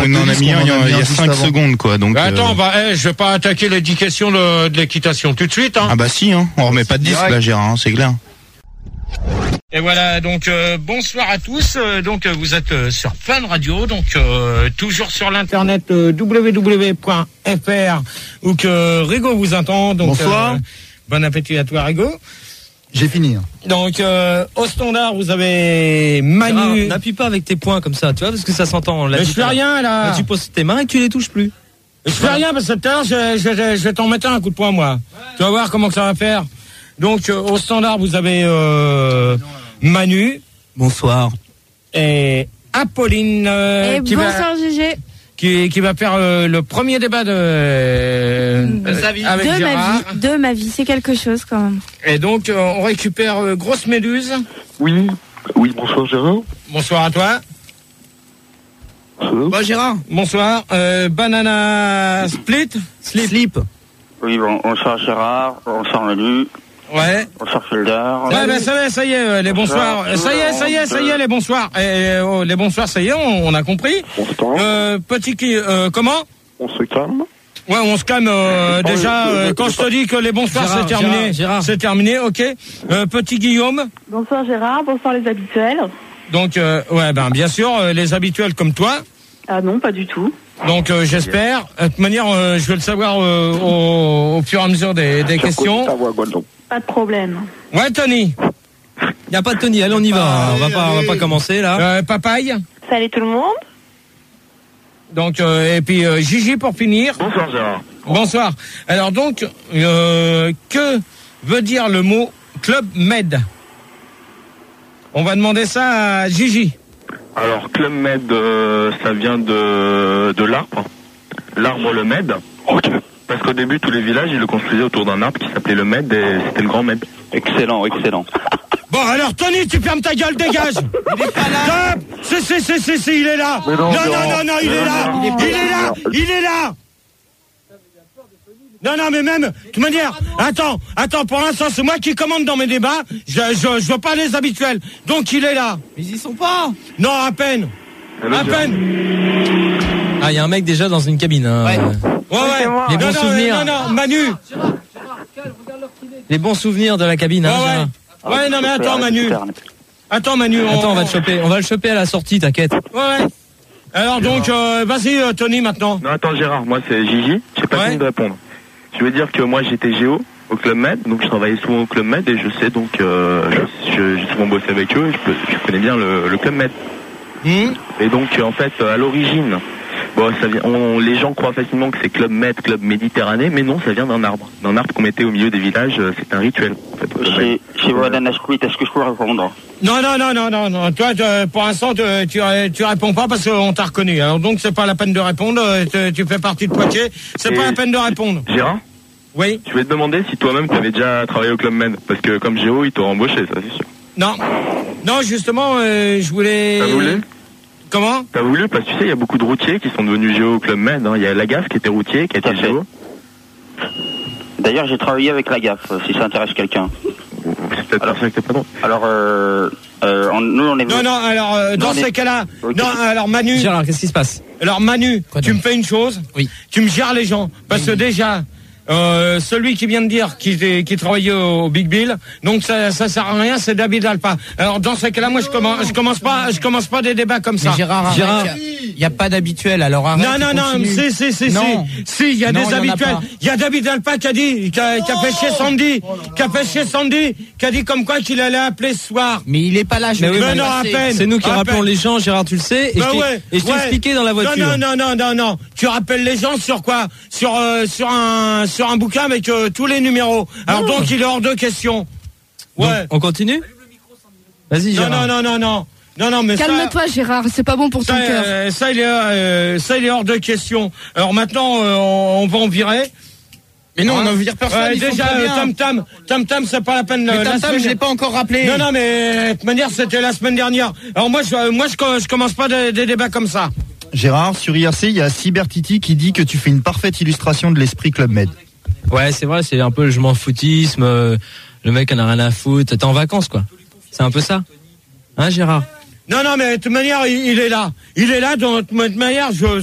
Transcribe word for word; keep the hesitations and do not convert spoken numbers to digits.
on en a mis un il y a cinq secondes, quoi. Donc. Bah, attends, euh... bah, hey, je vais pas attaquer l'éducation de, de l'équitation tout de suite, hein. Ah bah si, hein. On remet pas de disque là, Gérard, hein, c'est clair. Et voilà, donc euh, bonsoir à tous. Euh, donc euh, vous êtes euh, sur Fun Radio, donc euh, toujours sur l'internet euh, w w w point f r où que Rigo vous attend. Donc, bonsoir. Euh, bon appétit à toi, Rigo. J'ai fini. Donc euh, au standard, vous avez Manu. Gérard, n'appuie pas avec tes poings comme ça, tu vois, parce que ça s'entend. Mais je fais rien là. là. Tu poses tes mains et tu les touches plus. Je fais rien parce que tout à l'heure, je, je, je, je vais t'en mettre un coup de poing, moi. Tu vas voir comment que ça va faire. Donc euh, au standard, vous avez euh, Manu. Bonsoir. Et Apolline. Euh, et qui bonsoir va, Gégé. Qui, qui va faire euh, le premier débat de, euh, de sa vie. avec de Gérard. ma vie. De ma vie, c'est quelque chose quand même. Et donc euh, on récupère euh, Grosse Méduse. Oui. Oui, bonsoir Gérard. Bonsoir à toi. Bonsoir. Bah Gérard. Bonsoir. Euh, Banana Split. Slip. Slip. Oui, bon, bonsoir Gérard, bonsoir Manu. Ouais. Bonsoir Feldar. Ouais, ben ça y est, ça y est, euh, les bonsoirs. Euh, ça y est, ça y est, ça y est, les bonsoirs. Et, oh, les bonsoirs, ça y est, on, on a compris. On se calme. Euh, petit qui, euh, comment? On se calme. Ouais, on se calme. Euh, déjà, euh, quand je te dis que les bonsoirs Gérard, c'est terminé, Gérard, Gérard. c'est terminé, ok. Euh, petit Guillaume. Bonsoir Gérard, bonsoir les habituels. Donc, euh, ouais, ben bien sûr, euh, les habituels comme toi. Ah non, pas du tout. Donc, euh, j'espère. De toute manière, euh, je vais le savoir euh, au, au fur et à mesure des, des questions. Pas de problème. Ouais, Tony. Il n'y a pas de Tony, allez on y va. Ah, on va allez, pas, on va allez. pas commencer là. Euh, Papaye. Salut tout le monde. Donc, euh, et puis euh, Gigi pour finir. Bonsoir Gérard. Bonsoir. Alors donc, euh, que veut dire le mot Club Med? On va demander ça à Gigi. Alors, Club Med, euh, ça vient de, de l'arbre. L'arbre le Med. Ok. Parce qu'au début, tous les villages, ils le construisaient autour d'un arbre qui s'appelait le Med et c'était le grand Med. Excellent, excellent. Bon, alors Tony, tu fermes ta gueule, dégage. Il est pas là. Si, si, si, si, si, il est là. Mais Non, non, non, non, non, non, il mais est non, là. non, Il non, est là. non. Il est là. Non, non, mais même, de toute manière, attends, attends, pour l'instant, c'est moi qui commande dans mes débats. Je, je, je veux pas les habituels. Donc, il est là. Mais ils y sont pas. Non, à peine. Allô, À Gérard. peine. Ah, il y a un mec déjà dans une cabine. Hein. Ouais, ouais. Les Non, bons non, souvenirs. non, non, Manu. Les bons souvenirs de la cabine. Ouais, Hein, Gérard. ouais. Ouais, non, mais attends, Manu. Attends, Manu. On... Attends, on va te choper. On va le choper à la sortie, t'inquiète. Ouais, ouais. Alors, donc, euh, vas-y, euh, Tony, maintenant. Non, attends Gérard, moi c'est Gigi. J'ai pas Ouais. fini de répondre. Je veux dire que moi j'étais géo au Club Med, donc je travaillais souvent au Club Med et je sais donc, euh, je- je- j'ai souvent bossé avec eux et je, peux- je connais bien le, le Club Med. Hum. Et donc euh, en fait euh, à l'origine, bon, ça vient, on, les gens croient facilement que c'est Club Med, Club Méditerranée, mais non, ça vient d'un arbre, d'un arbre qu'on mettait au milieu des villages. euh, C'est un rituel. En fait, au Club Med. Chez, chez Banana Split, est-ce que je peux répondre? Non, non, non, non, non, non. Toi, tu- pour l'instant, tu, tu, tu réponds pas parce qu'on t'a reconnu. Alors, donc, c'est pas la peine de répondre. euh, Tu, tu fais partie de Poitiers. C'est Et- pas la peine de répondre. Gérard, Oui. je vais te demander si toi-même tu avais déjà travaillé au Club Med, parce que comme géo, ils t'ont embauché, ça c'est sûr. Non. Non, justement, euh, je voulais. T'as voulu Comment? T'as voulu parce que tu sais, il y a beaucoup de routiers qui sont devenus géo au Club Med. hein. Il y a Lagaffe qui était routier, qui a Tout à été fait. géo. D'ailleurs, j'ai travaillé avec la gaffe, si ça intéresse quelqu'un. C'est peut-être pour ça que t'es pas drôle. Alors, euh, euh, on- nous, on est... Non, non, alors, euh, dans Non, mais- ces cas-là. Ok. Non, alors, Manu. Gérard, qu'est-ce qui se passe? Alors, Manu, Quoi tu donc me fais une chose. Oui. Tu me gères les gens. Parce que déjà. Euh, celui qui vient de dire qu'il qui travaillait au, au Big Bill, donc ça, ça sert à rien, c'est David Alpa. Alors dans ce cas-là, moi je commence, je commence pas, je commence pas des débats comme ça. Mais Gérard, Gérard. il n'y a pas d'habituel, alors arrête. Non, non, non, continue. si, si, si, si, Non. si, il y a Non, des il y en a habituels. pas. Il y a David Alpa qui a dit, qui a, qui a fait chez Sandy, qui a fait chez Sandy, qui a dit comme quoi qu'il allait appeler ce soir. Mais il est pas là, je Mais vais oui, le mais non, passer. à peine. C'est nous qui À rappelons peine. les gens, Gérard, tu le sais. Et Bah je t'ai ouais, et je t'ai ouais. expliqué dans la voiture. Non, non, non, non, non, non. Tu rappelles les gens sur quoi? Sur, euh, sur un, sur un bouquin avec euh, tous les numéros. Alors donc il est hors de question. Donc, Ouais. on continue? Vas-y, Non, Gérard. non, non, non, non. Non, non, mais ça- Calme-toi Gérard, c'est pas bon pour ton Ça, cœur. euh, ça, il est, euh, ça, il est hors de question. Alors maintenant, euh, on, on va en virer. Mais non, Hein on n'en vire personne. Ouais, ils sont déjà, très euh, bien. Tam Tam, Tam Tam, c'est pas la peine. Mais euh, la Tam Tam, semaine- je l'ai pas encore rappelé. Non, non, mais de toute manière, c'était la semaine dernière. Alors moi, je, moi, je, je commence pas des, des débats comme ça. Gérard, sur I R C, il y a Cybertiti qui dit que tu fais une parfaite illustration de l'esprit Club Med. Ouais, c'est vrai, c'est un peu le je m'en foutisme. euh, Le mec en a rien à foutre. T'es en vacances, quoi. C'est un peu ça. Hein, Gérard? Non, non, mais de toute manière, il, il est là. Il est là, de toute manière, je,